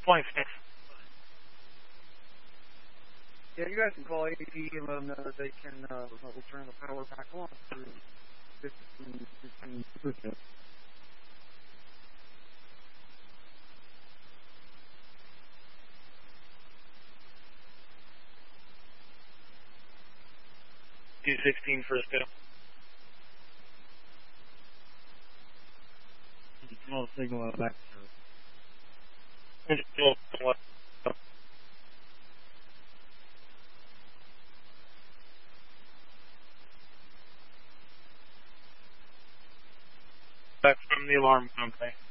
Point 6. Yeah, you guys can call AP and let them know that they can we'll turn the power back on through 15%. $216 Frisco. Small signal out back. Back from the alarm company.